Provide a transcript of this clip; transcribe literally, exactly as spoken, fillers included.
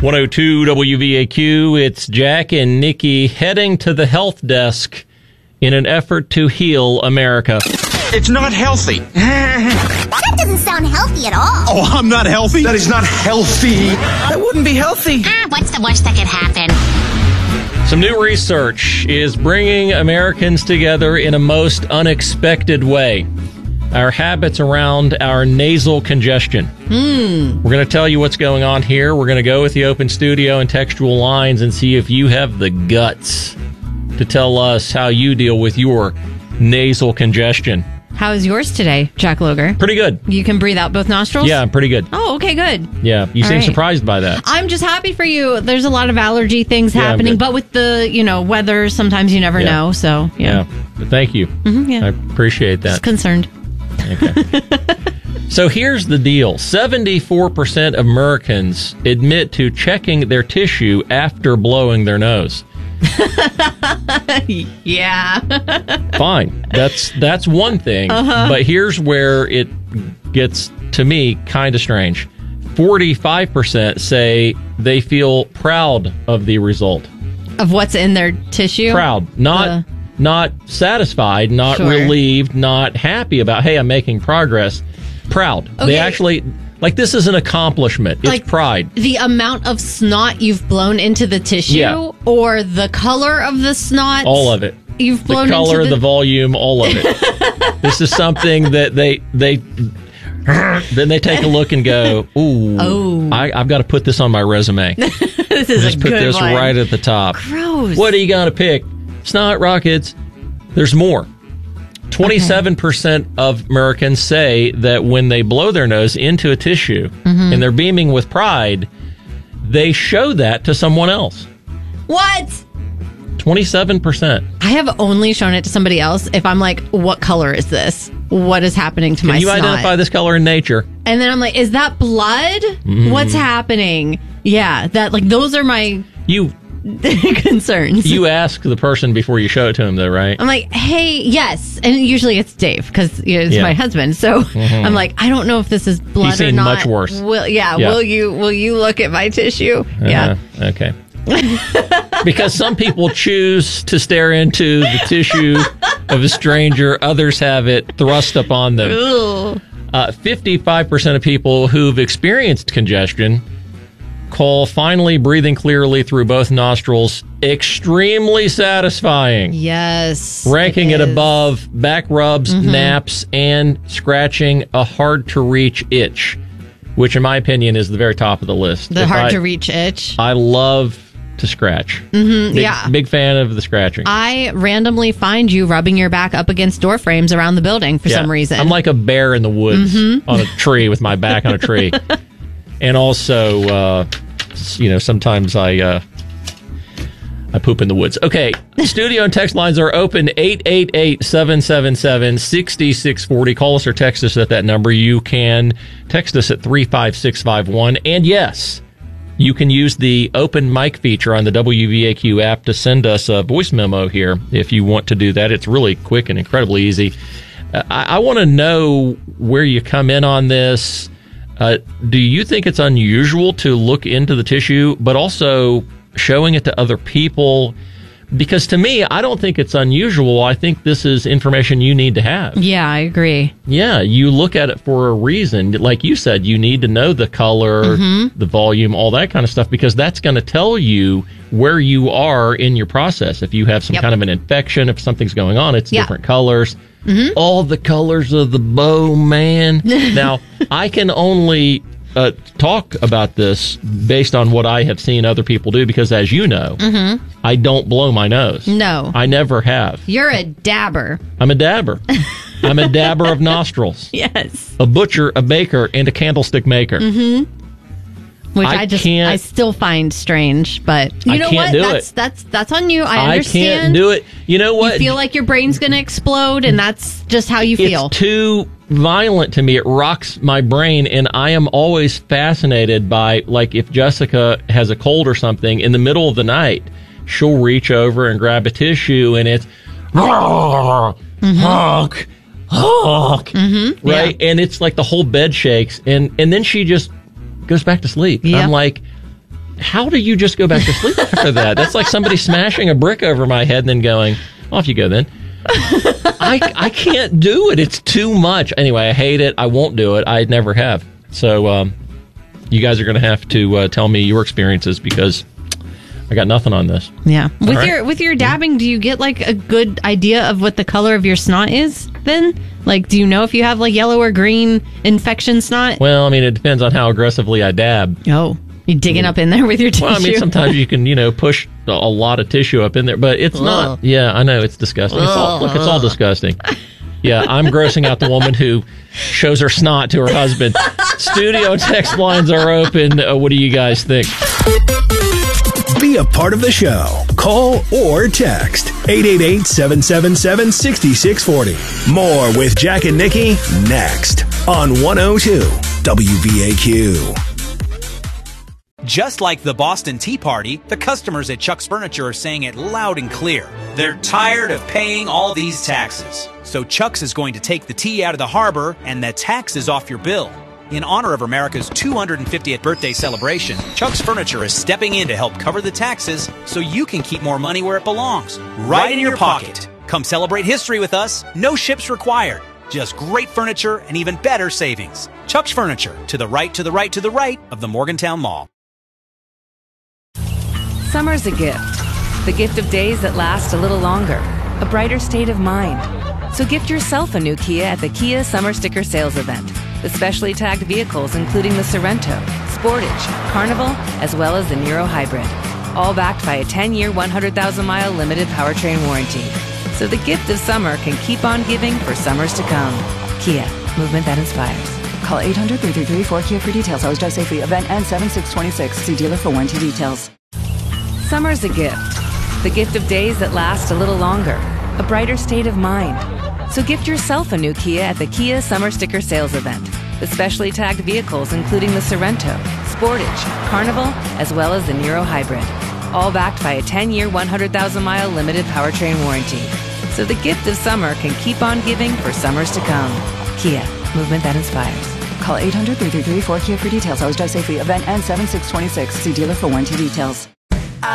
one oh two W V A Q, it's Jack and Nikki heading to the health desk in an effort to heal America. It's not healthy. That doesn't sound healthy at all. Oh, I'm not healthy? That is not healthy. That wouldn't be healthy. Ah, what's the worst that could happen? Some new research is bringing Americans together in a most unexpected way. Our habits around our nasal congestion. Hmm. We're going to tell you what's going on here. We're going to go with the open studio and textual lines and see if you have the guts to tell us how you deal with your nasal congestion. How is yours today, Jack Loger? Pretty good. You can breathe out both nostrils? Yeah, pretty good. Oh, okay, good. Yeah, you All seem right. surprised by that. I'm just happy for you. There's a lot of allergy things Yeah, I'm happening, good. but with the, you know, weather, sometimes you never Yeah. know. So, yeah. Yeah, but thank you. Mhm, yeah. I appreciate that. Just concerned. Okay. So here's the deal. seventy-four percent of Americans admit to checking their tissue after blowing their nose. Yeah. Fine. That's that's one thing. Uh-huh. But here's where it gets, to me, kind of strange. forty-five percent say they feel proud of the result. Of what's in their tissue? Proud. Not Uh. not satisfied, not Sure. relieved, not happy about, hey, I'm making progress. Proud. Okay. They actually, like, this is an accomplishment. It's Like, pride. The amount of snot you've blown into the tissue, Yeah. or the color of the snot? All of it. You've blown the color, into the... the... volume, all of it. This is something that they they then they take a look and go, ooh, Oh. I, I've got to put this on my resume. This is Just a put good this one. right at the top. Gross. What are you going to pick? Snot rockets. There's more. twenty-seven percent of Americans say that when they blow their nose into a tissue Mm-hmm. and they're beaming with pride, they show that to someone else. What? twenty-seven percent. I have only shown it to somebody else if I'm like, what color is this? What is happening to Can my you snot? identify this color in nature? And then I'm like, is that blood? Mm. What's happening? Yeah, that like those are my You concerns. you ask the person before you show it to him, though, right? I'm like, hey, yes, and usually it's Dave because you know, it's Yeah. my husband. So I'm like, I don't know if this is blood He's or seen not. much worse. Will, yeah, Yeah. will you will you look at my tissue? Yeah. Uh-huh. Okay. Because some people choose to stare into the tissue of a stranger, others have it thrust upon them. Ugh. Uh, fifty-five percent of people who've experienced congestion call finally breathing clearly through both nostrils extremely satisfying, Yes. ranking it, is. above back rubs, Mm-hmm. naps, and scratching a hard-to-reach itch, which, in my opinion, is the very top of the list. The If hard I- to reach itch. I love to scratch. Mm-hmm, big, yeah. Big fan of the scratching. I randomly find you rubbing your back up against door frames around the building for Yeah. some reason. I'm like a bear in the woods Mm-hmm. on a tree with my back on a tree. And also, uh, s- you know, sometimes I uh, I poop in the woods. Okay, studio and text lines are open, eight eight eight, seven seven seven, six six four zero. Call us or text us at that number. You can text us at three five six five one. And yes, you can use the open mic feature on the W V A Q app to send us a voice memo here if you want to do that. It's really quick and incredibly easy. Uh, I, I want to know where you come in on this. Uh, do you think it's unusual to look into the tissue, but also showing it to other people? Because to me, I don't think it's unusual. I think this is information you need to have. yeah, I agree. Yeah, you look at it for a reason. Like you said, you need to know the color, Mm-hmm. the volume, all that kind of stuff, because that's going to tell you where you are in your process. If you have some Yep. kind of an infection, if something's going on, it's Yeah. different colors. All the colors of the bow, man. Now, I can only uh, talk about this based on what I have seen other people do, because as you know, I don't blow my nose. No. I never have. You're a dabber. I'm a dabber. I'm a dabber of nostrils. Yes. A butcher, a baker, and a candlestick maker. Which I I, just can't- I still find strange, but you I know can't what? do that's it. that's that's on you. I I understand. can't do it. You know what? You feel like your brain's going to explode, and that's just how you feel. It's too violent to me. It rocks my brain, and I am always fascinated by, like, if Jessica has a cold or something, in the middle of the night, she'll reach over and grab a tissue, and it's honk, honk, Mm-hmm. right? And it's like the whole bed shakes, and and then she just goes back to sleep. Yeah. I'm like, how do you just go back to sleep after that? That's like somebody smashing a brick over my head and then going, off you go then. I, I can't do it. It's too much. Anyway, I hate it. I won't do it. I never have. So um, you guys are going to have to uh, tell me your experiences because I got nothing on this. Yeah. With right. your with your dabbing, do you get like a good idea of what the color of your snot is then? Like, do you know if you have like yellow or green infection snot? Well, I mean, it depends on how aggressively I dab. Oh, you digging up in there with your tissue? Well, I mean, sometimes you can, you know, push a, a lot of tissue up in there, but it's Ugh. not. Yeah, I know. It's disgusting. It's all, look, it's all disgusting. Yeah, I'm grossing out the woman who shows her snot to her husband. Studio text lines are open. Uh, what do you guys think? Be a part of the show. Call or text eight eight eight, seven seven seven, six six four zero. More with Jack and Nikki next on one oh two W V A Q. Just like the Boston Tea Party, the customers at Chuck's Furniture are saying it loud and clear. They're tired of paying all these taxes. So Chuck's is going to take the tea out of the harbor and the taxes off your bill. In honor of America's two hundred fiftieth birthday celebration, Chuck's Furniture is stepping in to help cover the taxes so you can keep more money where it belongs, right in your pocket. Come celebrate history with us. No ships required. Just great furniture and even better savings. Chuck's Furniture, to the right, to the right, to the right of the Morgantown Mall. Summer's a gift. The gift of days that last a little longer. A brighter state of mind. So gift yourself a new Kia at the Kia Summer Sticker Sales Event. With specially tagged vehicles including the Sorrento, Sportage, Carnival, as well as the Niro Hybrid. All backed by a ten-year, one hundred thousand mile limited powertrain warranty. So the gift of summer can keep on giving for summers to come. Kia, movement that inspires. Call eight hundred, three three three, four Kia for details. Always drive safely. Event ends seven six twenty-six. See dealer for warranty details. Summer's a gift. The gift of days that last a little longer. A brighter state of mind. So gift yourself a new Kia at the Kia Summer Sticker Sales Event. With specially tagged vehicles including the Sorrento, Sportage, Carnival, as well as the Niro Hybrid. All backed by a ten-year, one hundred thousand mile limited powertrain warranty. So the gift of summer can keep on giving for summers to come. Kia, movement that inspires. Call eight hundred, three three three, four Kia for details. Always drive safely. Event ends seven six twenty-six. See dealer for warranty details.